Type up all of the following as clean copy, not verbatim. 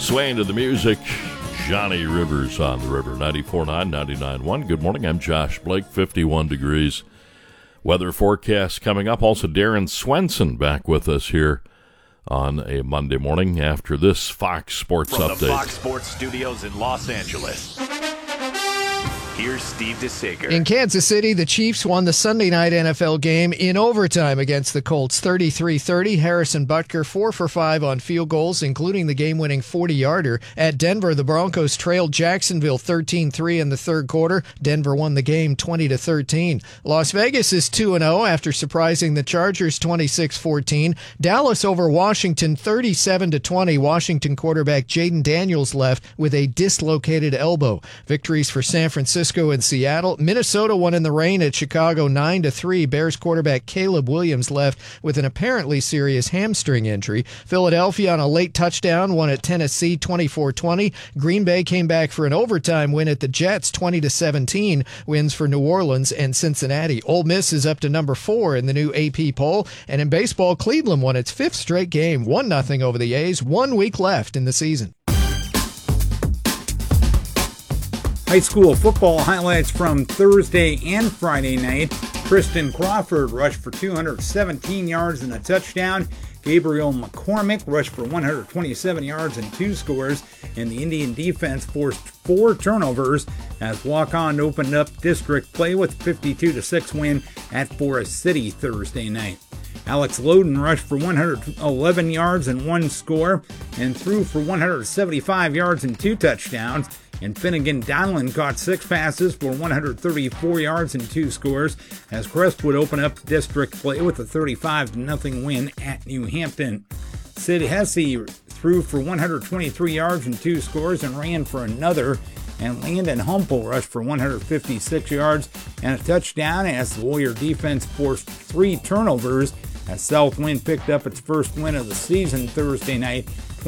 Swaying to the music, Johnny Rivers on the river, 94.9, 99.1. Good morning, I'm Josh Blake, 51 degrees. Weather forecast coming up. Also, Darren Swenson back with us here on a Monday morning after this Fox Sports From update. The Fox Sports Studios in Los Angeles, here's Steve DeSager. In Kansas City, the Chiefs won the Sunday night NFL game in overtime against the Colts, 33-30. Harrison Butker 4 for 5 on field goals, including the game-winning 40-yarder. At Denver, the Broncos trailed Jacksonville 13-3 in the third quarter. Denver won the game 20-13. Las Vegas is 2-0 after surprising the Chargers 26-14. Dallas over Washington 37-20. Washington quarterback Jaden Daniels left with a dislocated elbow. Victories for San Francisco and Seattle. Minnesota won in the rain at Chicago 9-3. Bears quarterback Caleb Williams left with an apparently serious hamstring injury. Philadelphia on a late touchdown won at Tennessee 24-20. Green Bay came back for an overtime win at the Jets 20-17. Wins for New Orleans and Cincinnati. Ole Miss is up to number 4 in the new AP poll. And in baseball, Cleveland won its 5th straight game, 1-0 over the A's. 1 week left in the season. High school football highlights from Thursday and Friday night. Kristen Crawford rushed for 217 yards and a touchdown. Gabriel McCormick rushed for 127 yards and 2 scores. And the Indian defense forced 4 turnovers as Walk-On opened up district play with a 52-6 win at Forest City Thursday night. Alex Loden rushed for 111 yards and 1 score and threw for 175 yards and 2 touchdowns. And Finnegan Donlin caught 6 passes for 134 yards and 2 scores as Crestwood opened up district play with a 35-0 win at New Hampton. Sid Hesse threw for 123 yards and 2 scores and ran for another. And Landon Humple rushed for 156 yards and a touchdown as the Warrior defense forced 3 turnovers as Southwind picked up its first win of the season Thursday night,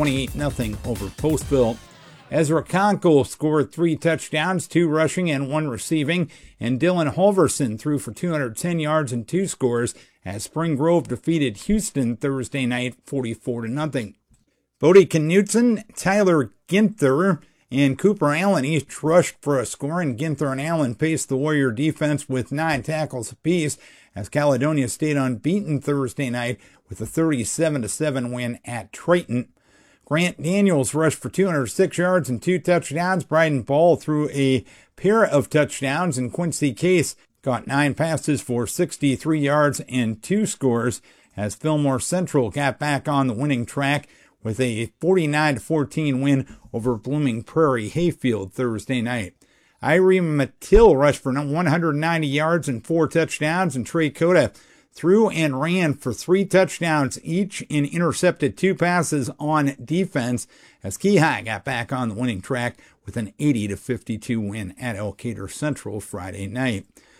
28-0 over Postville. Ezra Conko scored 3 touchdowns, 2 rushing and 1 receiving, and Dylan Halverson threw for 210 yards and 2 scores as Spring Grove defeated Houston Thursday night 44-0. Bodie Knutson, Tyler Ginther, and Cooper Allen each rushed for a score, and Ginther and Allen paced the Warrior defense with 9 tackles apiece as Caledonia stayed unbeaten Thursday night with a 37-7 win at Triton. Grant Daniels rushed for 206 yards and 2 touchdowns. Bryden Ball threw a pair of touchdowns, and Quincy Case got 9 passes for 63 yards and 2 scores as Fillmore Central got back on the winning track with a 49-14 win over Blooming Prairie Hayfield Thursday night. Irene Mattil rushed for 190 yards and 4 touchdowns, and Trey Cota threw and ran for 3 touchdowns each and intercepted 2 passes on defense as Keyhigh got back on the winning track with an 80-52 win at Elkader Central Friday night.